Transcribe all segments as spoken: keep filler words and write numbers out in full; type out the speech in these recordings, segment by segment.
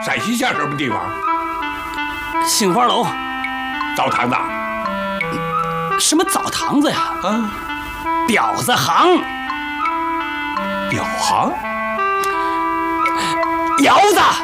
陕西县什么地方？ 杏花楼。 澡堂子？ 什么澡堂子呀？ 啊， 婊子行。 表行？ 窑子。啊，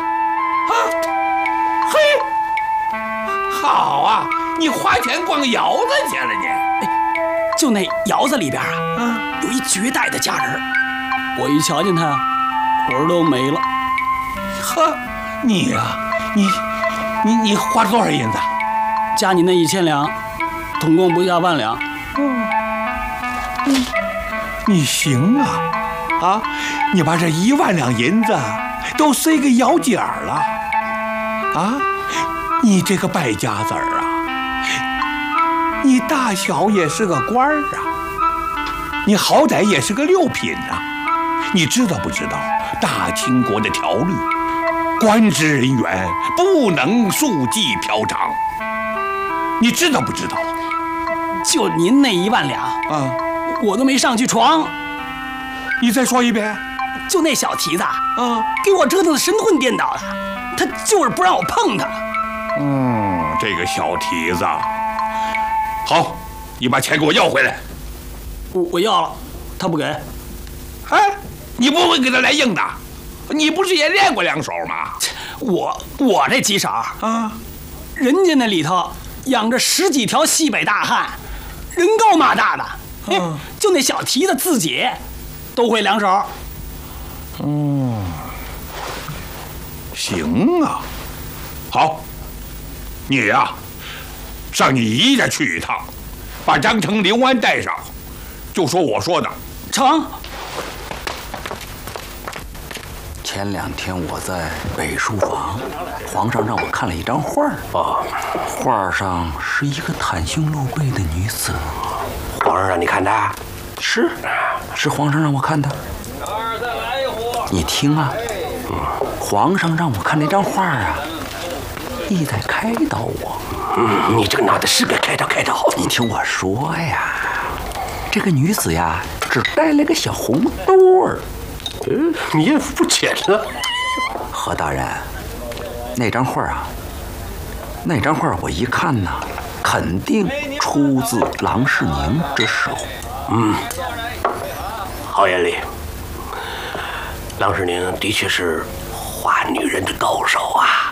嘿，好啊，你花钱逛窑子去了你？ 就那窑子里边啊， 啊， 有一绝代的佳人，我一瞧见她啊，魂儿都没了。 呵，你呀、啊，你你你花了多少银子？ 加你那一千两，总共不下万两。 嗯，你你行啊，啊，你把这一万两银子都塞给姚姐儿了，啊，你这个败家子儿啊！你大小也是个官儿啊，你好歹也是个六品啊，你知道不知道大清国的条律？官职人员不能溯济嫖娼，你知道不知道？ 就您那一万两啊， 我都没上去床。 你再说一遍。 就那小蹄子啊， 给我折腾的神魂颠倒的，他就是不让我碰他。 嗯，这个小蹄子。好，你把钱给我要回来。 我我要了，他不给。 哎，你不会给他来硬的？你不是也练过两手吗？ 我我这几手啊， 人家那里头养着十几条西北大汉，人高马大的，嗯，就那小蹄子自己都会两手。 嗯，行啊，好，你呀、啊，上你姨家去一趟，把张成、刘安带上，就说我说的。 成。 前两天我在北书房，皇上让我看了一张画儿。 哦， 画上是一个袒胸露背的女子。 皇上让你看的？ 是，是皇上让我看的。你听啊，嗯，皇上让我看那张画啊，意在开导我。 嗯，你这个脑袋是该开导开导。 你听我说呀，这个女子呀，只戴了个小红兜儿。 嗯，你也不浅了。 何大人，那张画啊，那张画我一看呐，肯定出自郎世宁之手。 嗯，好眼力。郎世宁的确是画女人的高手啊。